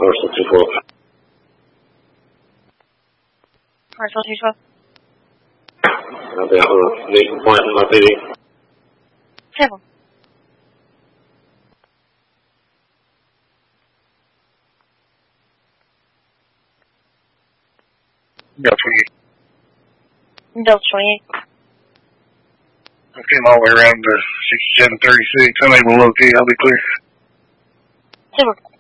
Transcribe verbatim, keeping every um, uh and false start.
Parcel two twelve. Parcel two twelve. Copy, Alpha, Nathan Point, my P D. Seven. Delta twenty-eight. Delta twenty-eight. I came all the way around to sixty-seven thirty-six. I'm able to locate. I'll be clear. Super.